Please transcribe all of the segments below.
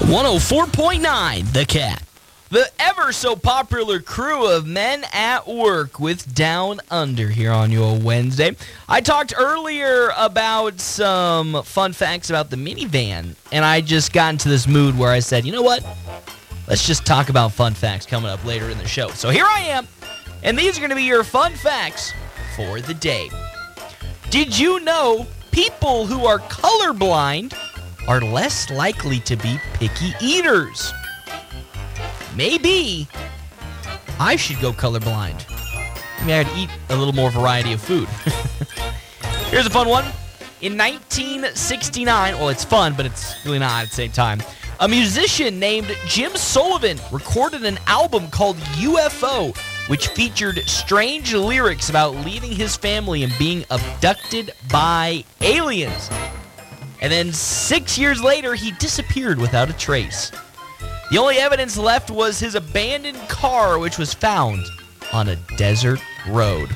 104.9 The Cat. The ever so popular crew of Men at Work with Down Under here on your Wednesday. I talked earlier about some fun facts about the minivan, and I just got into this mood where I said, you know what? Let's just talk about fun facts coming up later in the show. So here I am, and these are going to be your fun facts for the day. Did you know people who are colorblind are less likely to be picky eaters? Maybe I should go colorblind. Maybe I'd eat a little more variety of food. Here's a fun one. In 1969, well, it's fun, but it's really not at the same time. A musician named Jim Sullivan recorded an album called UFO, which featured strange lyrics about leaving his family and being abducted by aliens. And then 6 years later, he disappeared without a trace. The only evidence left was his abandoned car, which was found on a desert road.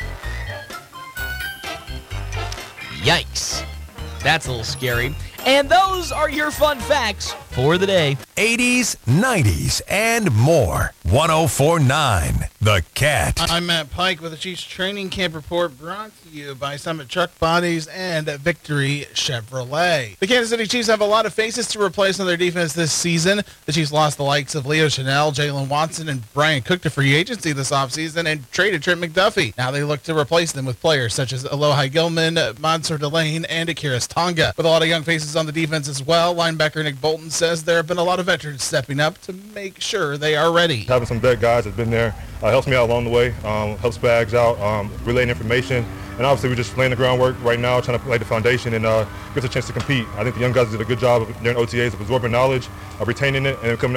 Yikes. That's a little scary. And those are your fun facts for the day. 80s, 90s, and more. 104.9 The Cat. I'm Matt Pike with the Chiefs Training Camp Report, brought to you by Summit Truck Bodies and Victory Chevrolet. The Kansas City Chiefs have a lot of faces to replace on their defense this season. The Chiefs lost the likes of Leo Chanel, Jalen Watson, and Brian Cook to free agency this offseason and traded Trent McDuffie. Now they look to replace them with players such as Alohi Gilman, Mansour Delane, and Akiris Tonga. With a lot of young faces on the defense as well, linebacker Nick Bolton says there have been a lot of veterans stepping up to make sure they are ready. Having some vet guys that's been there helps me out along the way, helps Bags out, relaying information, and obviously we're just laying the groundwork right now, trying to lay the foundation and give us a chance to compete. I think the young guys did a good job during OTAs of absorbing knowledge, of retaining it, and coming